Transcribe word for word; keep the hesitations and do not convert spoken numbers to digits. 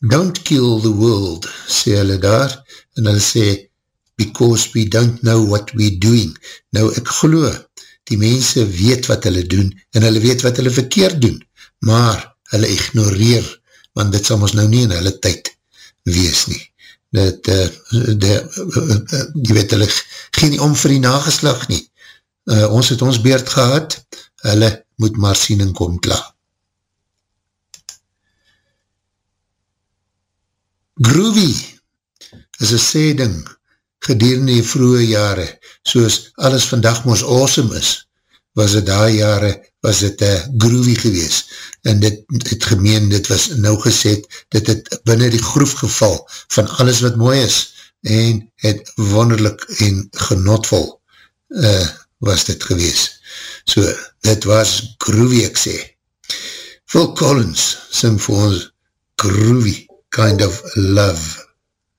Don't kill the world, sê hulle daar, en hulle sê, because we don't know what we're doing. Nou, ek glo, die mense weet wat hulle doen, en hulle weet wat hulle verkeerd doen, maar hulle ignoreer, want dit sal ons nou nie in hulle tyd wees nie. Dat, uh, de, uh, uh, jy weet, hulle geen om vir die nageslag nie. Uh, ons het ons beurt gehad, hulle moet maar sien en kom klaar. Groovy is een sê ding, gedurende die vroege jare, soos alles vandag mos awesome is, was het daar jare, was het uh, groovy gewees, en dit het gemeen, dit was nou gezet, dit het binnen die groef geval, van alles wat mooi is, en het wonderlik en genotvol uh, was dit gewees. So, dit was groovy, ek sê. Phil Collins sing vir ons groovy kind of love.